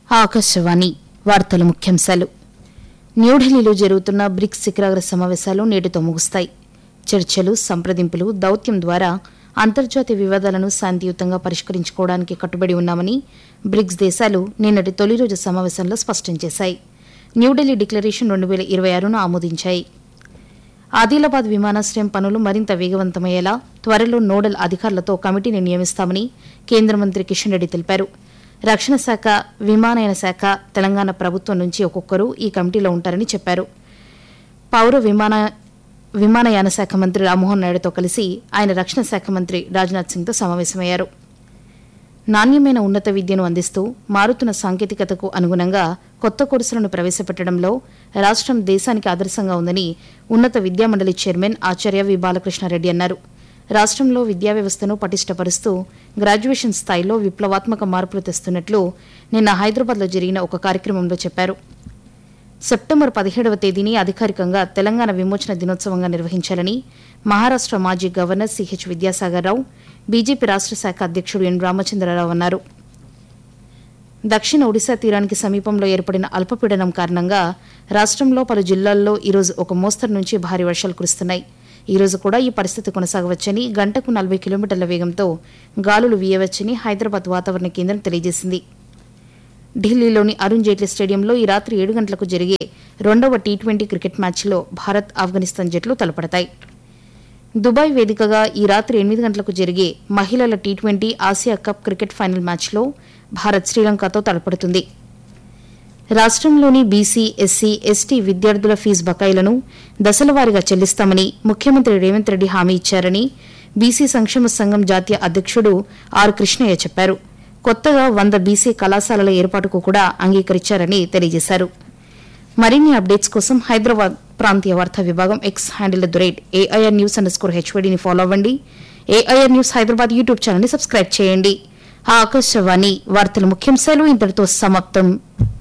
ఆకాశవాణి వార్తల ముఖ్యాంశాలు. న్యూఢిల్లీలో జరుగుతున్న బ్రిక్స్ శిఖరాగ్ర సమావేశాలు నేటితో ముగుస్తాయి. చర్చలు, సంప్రదింపులు, దౌత్యం ద్వారా అంతర్జాతీయ వివాదాలను శాంతియుతంగా పరిష్కరించుకోవడానికి కట్టుబడి ఉన్నామని బ్రిక్స్ దేశాలు నిన్నటి తొలి రోజు సమావేశంలో స్పష్టం చేశాయి. న్యూఢిల్లీ డిక్లరేషన్ 2026ను ఆమోదించాయి. ఆదిలాబాద్ విమానాశ్రయం పనులు మరింత వేగవంతమయ్యేలా త్వరలో నోడల్ అధికారులతో కమిటీని నియమిస్తామని కేంద్ర మంత్రి కిషన్ రెడ్డి తెలిపారు. రక్షణ శాఖ, విమానయాన శాఖ, తెలంగాణ ప్రభుత్వం నుంచి ఒక్కొక్కరు ఈ కమిటీలో ఉంటారని చెప్పారు. పౌర విమానయాన శాఖ మంత్రి రామ్మోహన్ నాయుడుతో కలిసి ఆయన రక్షణ శాఖ మంత్రి రాజ్నాథ్ సింగ్తో సమావేశమయ్యారు. నాణ్యమైన ఉన్నత విద్యను అందిస్తూ మారుతున్న సాంకేతికతకు అనుగుణంగా కొత్త కోర్సులను ప్రవేశపెట్టడంలో రాష్ట్రం దేశానికి ఆదర్శంగా ఉందని ఉన్నత విద్యామండలి చైర్మన్ ఆచార్య వి బాలకృష్ణారెడ్డి అన్నారు. రాష్ట్రంలో విద్యా వ్యవస్థను పటిష్టపరుస్తూ గ్రాడ్యుయేషన్ స్థాయిలో విప్లవాత్మక మార్పులు తెస్తున్నట్లు నిన్న హైదరాబాద్లో జరిగిన ఒక కార్యక్రమంలో చెప్పారు. సెప్టెంబర్ 17వ తేదీని అధికారికంగా తెలంగాణ విమోచన దినోత్సవంగా నిర్వహించాలని మహారాష్ట్ర మాజీ governor CH Vidyasagar Rao, BJP రాష్ట్ర శాఖ అధ్యక్షుడు ఎన్ రామచంద్రరావు అన్నారు. దక్షిణ ఒడిశా తీరానికి సమీపంలో ఏర్పడిన అల్పపీడనం కారణంగా రాష్ట్రంలో పలు జిల్లాల్లో ఈరోజు ఒక మోస్తరు నుంచి భారీ వర్షాలు కురుస్తున్నాయి. ఈ రోజు కూడా ఈ పరిస్థితి కొనసాగవచ్చని, గంటకు 40 కిలోమీటర్ల వేగంతో గాలులు వీయవచ్చని హైదరాబాద్ వాతావరణ కేంద్రం తెలియజేసింది. ఢిల్లీలోని అరుణ్ జైట్లీ స్టేడియంలో ఈ రాత్రి 7 గంటలకు జరిగే 2వ టీ20 క్రికెట్ మ్యాచ్లో భారత్, ఆఫ్ఘనిస్తాన్ జట్లు తలపడతాయి. దుబాయ్ వేదికగా ఈ రాత్రి 8 గంటలకు జరిగే మహిళల T20 Asia cup cricket final మ్యాచ్లో భారత్ శ్రీలంకతో తలపడుతుంది. రాష్ట్రంలోని బీసీ, ఎస్సీ, ఎస్టీ విద్యార్థుల ఫీజు బకాయిలను దశలవారీగా చెల్లిస్తామని ముఖ్యమంత్రి రేవంత్ రెడ్డి హామీ ఇచ్చారని బీసీ సంక్షేమ సంఘం జాతీయ అధ్యక్షుడు ఆర్ కృష్ణయ్య చెప్పారు. కొత్తగా 100 బీసీ కళాశాలల ఏర్పాటుకు కూడా అంగీకరించారని తెలియజేశారు. మరిన్ని అప్డేట్స్ కోసం హైదరాబాద్ ప్రాంతీయ వార్తా విభాగం ఎక్స్ హ్యాండిల్ @AIRnews_HYDని ఫాలో అవ్వండి. AIR న్యూస్ హైదరాబాద్ యూట్యూబ్ ఛానల్ని సబ్స్క్రైబ్ చేయండి. ఆకాశవాణి వార్తల ముఖ్యాంశాలు ఇంతటితో సమాప్తం.